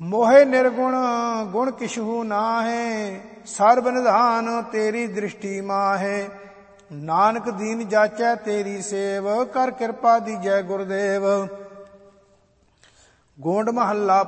ਮੋਹਿ ਨਿਰਗੁਣ ਗੁਣ ਕਿਛੂ ਨਾਹਿ, ਸਰਬ ਨਿਧਾਨ ਤੇਰੀ ਦ੍ਰਿਸ਼ਟੀ ਮਾਹਿ। ਨਾਨਕ ਦੀਨ ਜਾਚੈ ਤੇਰੀ ਸੇਵ, ਕਰ ਕਿਰਪਾ ਦੀਜੈ ਗੁਰਦੇਵ। ਗੋਂਡ ਮਹੱਲਾ